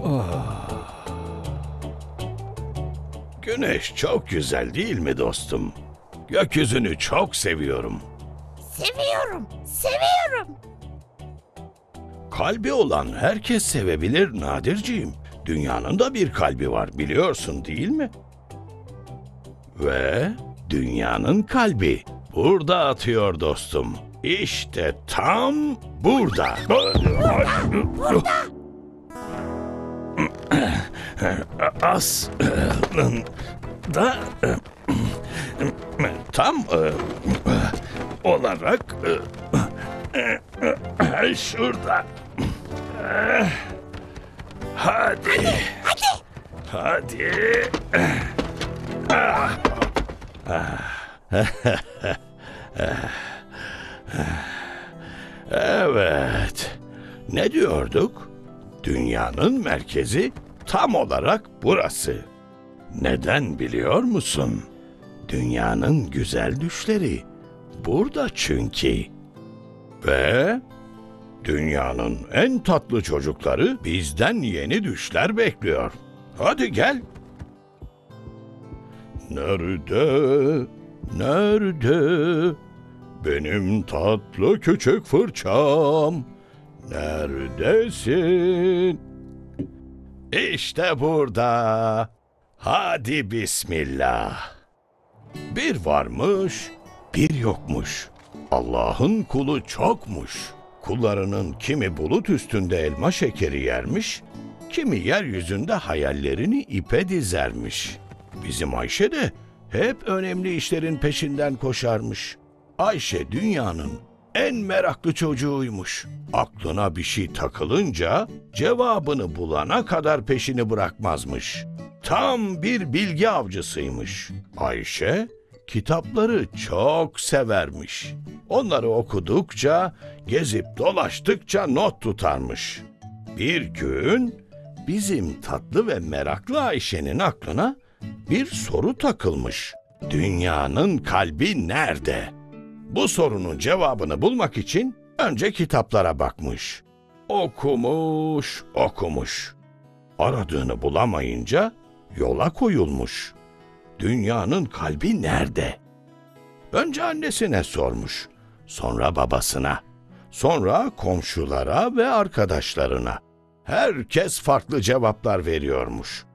Güneş çok güzel değil mi dostum? Gökyüzünü çok seviyorum. Seviyorum, seviyorum. Kalbi olan herkes sevebilir Nadirciğim. Dünyanın da bir kalbi var biliyorsun değil mi? Ve dünyanın kalbi burada atıyor dostum. İşte tam burada. Aslında tam olarak şurada. Hadi. Hadi. Evet. Ne diyorduk? Dünyanın merkezi tam olarak burası. Neden biliyor musun? Dünyanın güzel düşleri burada çünkü. Ve dünyanın en tatlı çocukları bizden yeni düşler bekliyor. Hadi gel. Nerede, nerede benim tatlı küçük fırçam? Neredesin? İşte burada. Hadi bismillah. Bir varmış, bir yokmuş. Allah'ın kulu çokmuş. Kullarının kimi bulut üstünde elma şekeri yermiş, kimi yeryüzünde hayallerini ipe dizermiş. Bizim Ayşe de hep önemli işlerin peşinden koşarmış. Ayşe dünyanın en meraklı çocuğuymuş. Aklına bir şey takılınca cevabını bulana kadar peşini bırakmazmış. Tam bir bilgi avcısıymış. Ayşe kitapları çok severmiş. Onları okudukça, gezip dolaştıkça not tutarmış. Bir gün bizim tatlı ve meraklı Ayşe'nin aklına bir soru takılmış. Dünyanın kalbi nerede? Bu sorunun cevabını bulmak için önce kitaplara bakmış. Okumuş, okumuş. Aradığını bulamayınca yola koyulmuş. Dünyanın kalbi nerede? Önce annesine sormuş, sonra babasına, sonra komşulara ve arkadaşlarına. Herkes farklı cevaplar veriyormuş.